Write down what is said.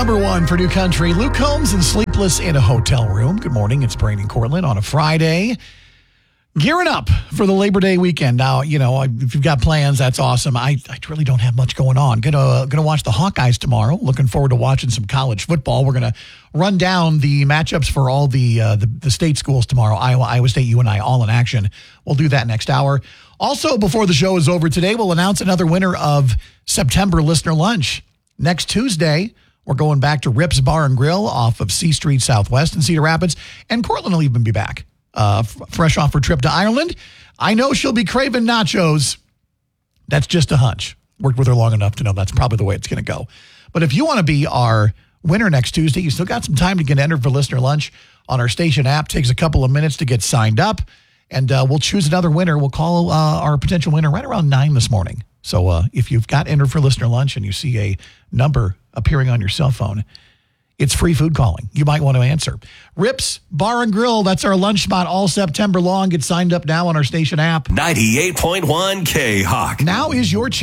number one for New Country. Luke Combs and Sleepless in a Hotel Room. Good morning. It's Brain and Cortland on a Friday. Gearing up for the Labor Day weekend. Now, you know, if you've got plans, that's awesome. I really don't have much going on. Gonna watch the Hawkeyes tomorrow. Looking forward to watching some college football. We're gonna run down the matchups for all the state schools tomorrow. Iowa State, UNI, all in action. We'll do that next hour. Also, before the show is over today, we'll announce another winner of September Listener Lunch. Next Tuesday, we're going back to Rips Bar and Grill off of C Street Southwest in Cedar Rapids, and Cortland will even be back. Fresh off her trip to Ireland. I know she'll be craving nachos. That's just a hunch. Worked with her long enough to know that's probably the way it's going to go. But if you want to be our winner next Tuesday, you still got some time to get entered for Listener Lunch on our station app. Takes a couple of minutes to get signed up, and we'll choose another winner. We'll call our potential winner right around 9 this morning. So if you've got entered for Listener Lunch and you see a number appearing on your cell phone, it's free food calling. You might want to answer. Rips Bar and Grill, that's our lunch spot all September long. Get signed up now on our station app. 98.1 K-Hawk. Now is your chance.